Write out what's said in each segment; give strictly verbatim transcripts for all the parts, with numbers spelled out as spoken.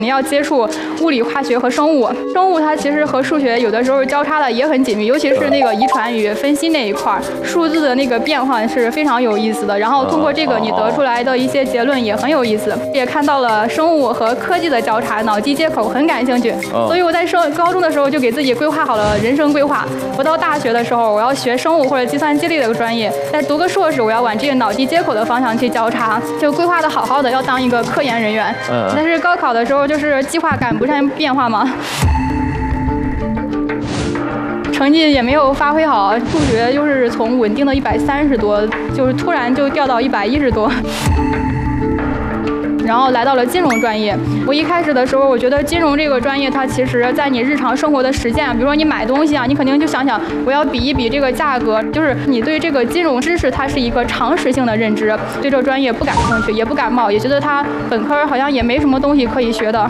你要接触物理、化学和生物。生物它其实和数学有的时候交叉的也很紧密，尤其是那个遗传与分析那一块，数字的那个变化是非常有意思的。然后通过这个，你得出来的一些结论也很有意思，也看到了生物和科技的交叉，脑机接口很感兴趣。所以我在升高中的时候就给自己规划好了人生规划。我到大学的时候，我要学生物或者计算机类的专业，再读个硕士，我要往这个脑机接口的方向去交叉，就规划的好好的，要当一个科研人员。但是高考的时候就是计划赶不上变化嘛，成绩也没有发挥好，数学就是从稳定的一百三十多，就是突然就掉到一百一十多。然后来到了金融专业。我一开始的时候，我觉得金融这个专业，它其实在你日常生活的实践，比如说你买东西啊，你肯定就想想我要比一比这个价格，就是你对这个金融知识它是一个常识性的认知，对这个专业不感兴趣，也不感冒，也觉得它本科好像也没什么东西可以学的。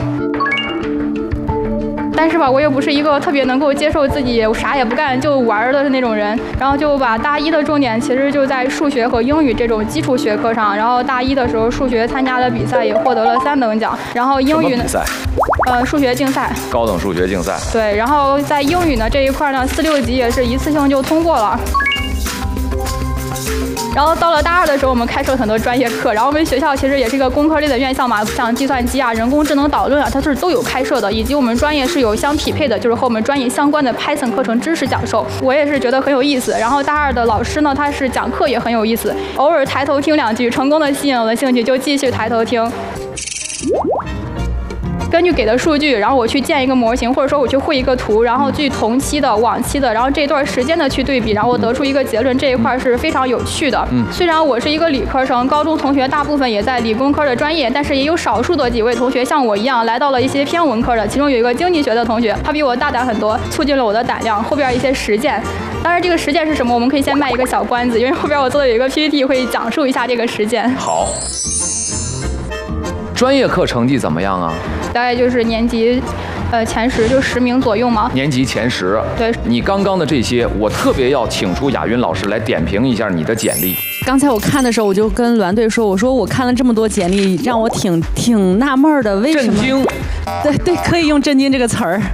但是吧，我又不是一个特别能够接受自己啥也不干就玩的那种人，然后就把大一的重点其实就在数学和英语这种基础学科上。然后大一的时候，数学参加了比赛，也获得了三等奖。然后英语呢，呃，数学竞赛， 高等数学竞赛。 对，然后在英语呢这一块呢，四六级也是一次性就通过了。然后到了大二的时候，我们开设了很多专业课。然后我们学校其实也是一个工科类的院校嘛，像计算机啊、人工智能导论啊，它是都有开设的。以及我们专业是有相匹配的，就是和我们专业相关的 Python 课程知识讲授。我也是觉得很有意思。然后大二的老师呢，他是讲课也很有意思，偶尔抬头听两句，成功的吸引我的兴趣，就继续抬头听。根据给的数据，然后我去建一个模型，或者说我去绘一个图，然后据同期的、往期的，然后这段时间的去对比，然后我得出一个结论，这一块是非常有趣的。嗯，虽然我是一个理科生，高中同学大部分也在理工科的专业，但是也有少数的几位同学像我一样来到了一些偏文科的，其中有一个经济学的同学，他比我大胆很多，促进了我的胆量。后边一些实践，当然这个实践是什么，我们可以先卖一个小关子，因为后边我做的有一个 P P T 会讲述一下这个实践。 好。专业课成绩怎么样啊？ 大概就是年级，呃前十，就十名左右嘛。 年级前十。 对。 你刚刚的这些，我特别要请出亚云老师来点评一下你的简历。 刚才我看的时候，我就跟栾队说，我说我看了这么多简历，让我挺挺纳闷的，为什么？ 震惊。 对对，可以用震惊这个词儿。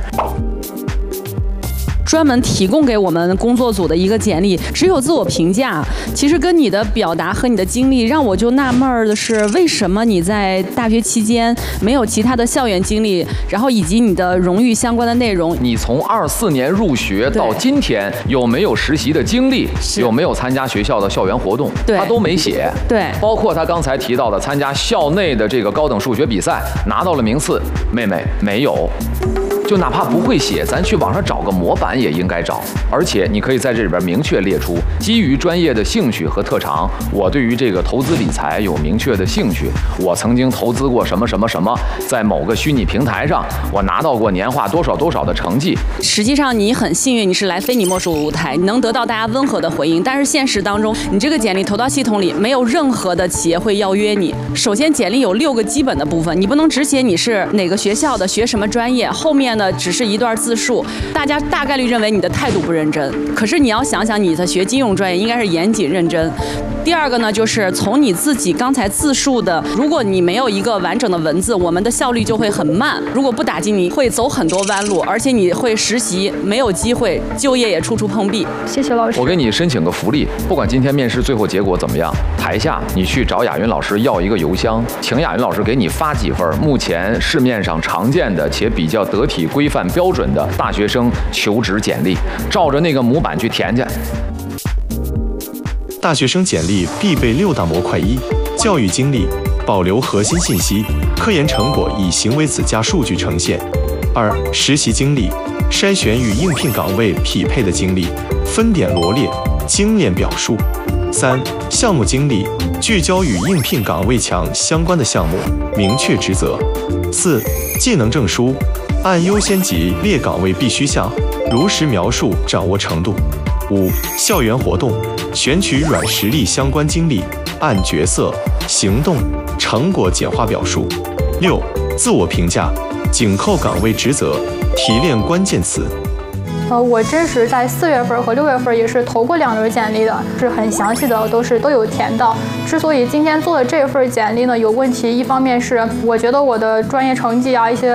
专门提供给我们工作组的一个简历，只有自我评价。其实跟你的表达和你的经历，让我就纳闷的是，为什么你在大学期间没有其他的校园经历，然后以及你的荣誉相关的内容？ 你从二四年入学到今天，有没有实习的经历？有没有参加学校的校园活动？ 对， 他都没写。 对， 包括他刚才提到的参加校内的这个高等数学比赛，拿到了名次，妹妹没有。就哪怕不会写，咱去网上找个模板也应该找。而且你可以在这里边明确列出，基于专业的兴趣和特长，我对于这个投资理财有明确的兴趣。我曾经投资过什么什么什么，在某个虚拟平台上，我拿到过年化多少多少的成绩。 实际上你很幸运，你是来非你莫属舞台，你能得到大家温和的回应。但是现实当中，你这个简历投到系统里，没有任何的企业会邀约你。首先，简历有六个基本的部分，你不能只写你是哪个学校的，学什么专业，后面呢只是一段自述，大家大概率认为你的态度不认真。可是你要想想，你的学金融专业应该是严谨认真。第二个呢，就是从你自己刚才自述的，如果你没有一个完整的文字，我们的效率就会很慢。如果不打击，你会走很多弯路，而且你会实习没有机会，就业也处处碰壁。 谢谢老师。 我给你申请个福利，不管今天面试最后结果怎么样，台下你去找亚云老师要一个邮箱，请亚云老师给你发几份目前市面上常见的且比较得体规范标准的大学生求职简历，照着那个模板去填去。 大学生简历必备六大模块：一、教育经历，保留核心信息，科研成果以行为子加数据呈现；二、实习经历，筛选与应聘岗位匹配的经历，分点罗列，精炼表述；三、项目经历，聚焦与应聘岗位强相关的项目，明确职责；四、技能证书，按优先级列岗位必须项，如实描述掌握程度；五、校园活动，选取软实力相关经历，按角色、行动、成果简化表述；六、自我评价，紧扣岗位职责，提炼关键词。 呃，我真实在四月份和六月份也是投过两轮简历的，是很详细的，都是都有填到。之所以今天做的这份简历呢有问题，一方面是我觉得我的专业成绩啊，一些